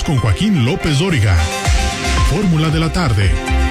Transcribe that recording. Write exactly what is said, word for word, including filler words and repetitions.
con Joaquín López Dóriga. Fórmula de la tarde.